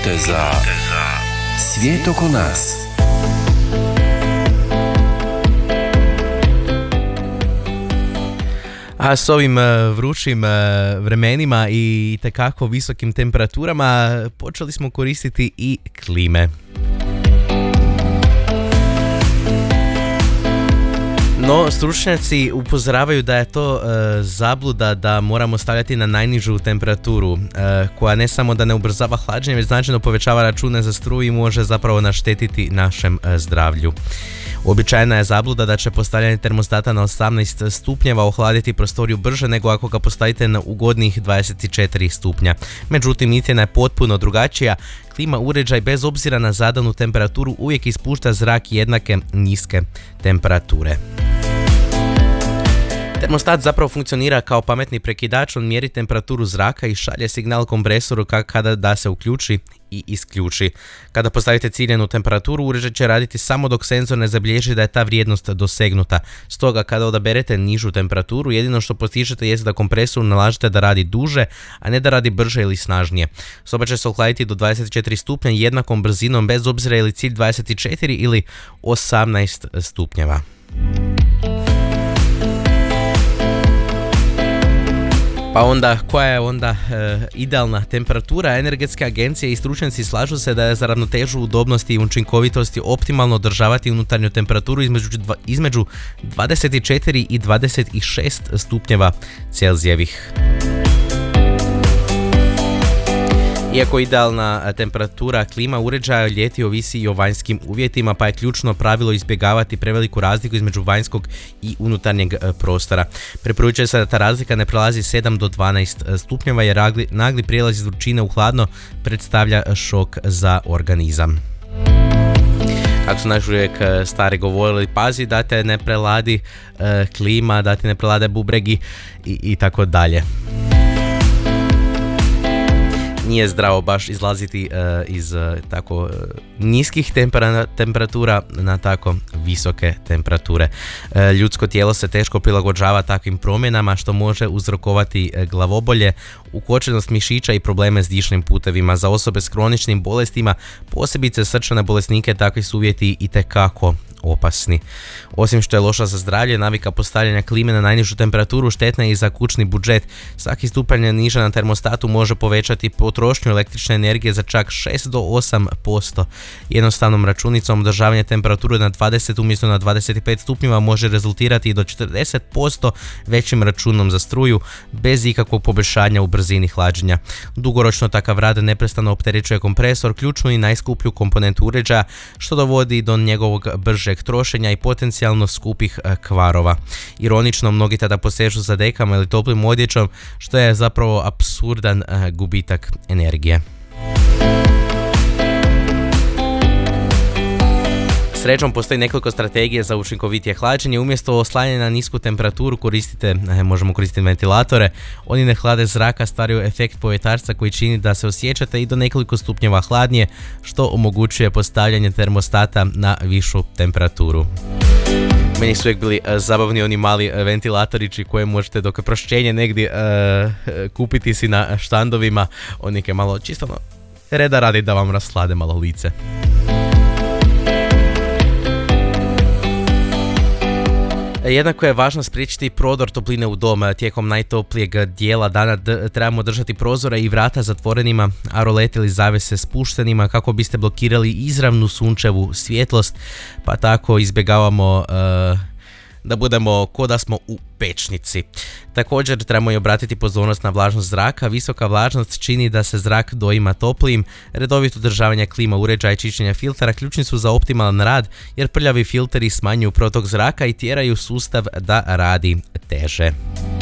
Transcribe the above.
za svijet oko nas. A s ovim vrućim vremenima i tekako visokim temperaturama počeli smo koristiti i klime. No, stručnjaci upozoravaju da je to zabluda da moramo stavljati na najnižu temperaturu, koja ne samo da ne ubrzava hlađenje, već značajno povećava račune za struju i može zapravo naštetiti našem zdravlju. Uobičajena je zabluda da će postavljanje termostata na 18 stupnjeva ohladiti prostoriju brže nego ako ga postavite na ugodnih 24 stupnja. Međutim, istina je potpuno drugačija. Klima uređaj bez obzira na zadanu temperaturu uvijek ispušta zrak jednake niske temperature. Termostat zapravo funkcionira kao pametni prekidač, on mjeri temperaturu zraka i šalje signal kompresoru kada da se uključi i isključi. Kada postavite ciljanu temperaturu, uređaj će raditi samo dok senzor ne zabilježi da je ta vrijednost dosegnuta. Stoga kada odaberete nižu temperaturu, jedino što postižete jest da kompresoru nalažete da radi duže, a ne da radi brže ili snažnije. Soba će se ohladiti do 24 stupnja jednakom brzinom bez obzira je li cilj 24 ili 18 stupnjeva. Pa onda, koja je onda idealna temperatura? Energetske agencije i stručnjaci slažu se da je za ravnotežu udobnosti i učinkovitosti optimalno održavati unutarnju temperaturu između 24 i 26 stupnjeva Celzijevih. Iako idealna temperatura klima uređaja ljeti ovisi i o vanjskim uvjetima, pa je ključno pravilo izbjegavati preveliku razliku između vanjskog i unutarnjeg prostora. Preporučuje se da ta razlika ne prelazi 7 do 12 stupnjeva jer nagli prijelaz iz vrućine u hladno predstavlja šok za organizam. Kako su naš uvijek stari govorili, pazi da te ne preladi klima, da te ne prelade bubregi i tako dalje. Nije zdravo baš izlaziti iz tako niskih temperatura na tako visoke temperature. Ljudsko tijelo se teško prilagođava takvim promjenama što može uzrokovati glavobolje, ukočenost mišića i probleme s dišnim putevima. Za osobe s kroničnim bolestima, posebice srčane bolesnike, takvi su uvjeti itekako opasni. Osim što je loša za zdravlje, navika postavljanja klime na najnižu temperaturu štetna je i za kućni budžet. Svaki stupanj niža na termostatu može povećati potrošnju električne energije za čak 6 do 8%. Jednostavnom računicom održavanje temperature na 20 umjesto na 25 stupnjeva može rezultirati i do 40% većim računom za struju bez ikakvog poboljšanja u brzini hlađenja. Dugoročno takav rad neprestano opterećuje kompresor, ključnu i najskuplju komponentu uređaja, što dovodi do njegovog bržeg trošenja i potencijalno skupih kvarova. Ironično, mnogi tada posežu za dekama ili toplim odjećom, što je zapravo apsurdan gubitak energije. Srećom, postoji nekoliko strategije za učinkovitije hlađenje. Umjesto oslanjanja na nisku temperaturu možemo koristiti ventilatore. Oni ne hlade zraka, stvaraju efekt povjetarca koji čini da se osjećate i do nekoliko stupnjeva hladnije, što omogućuje postavljanje termostata na višu temperaturu. Meni su uvijek bili zabavni oni mali ventilatorići koje možete dok je prošćenje negdje kupiti si na štandovima. Oni je malo čisto reda radi da vam raslade malo lice. Jednako je važno spriječiti prodor topline u dom. Tijekom najtoplijeg dijela dana trebamo držati prozore i vrata zatvorenima, a rolete ili zavese spuštenima kako biste blokirali izravnu sunčevu svjetlost, pa tako izbjegavamo da budemo ko da smo u pečnici. Također trebamo i obratiti pozornost na vlažnost zraka. Visoka vlažnost čini da se zrak doima toplijim. Redovito održavanje klima uređaja i čišćenja filtera ključni su za optimalan rad jer prljavi filteri smanjuju protok zraka i tjeraju sustav da radi teže.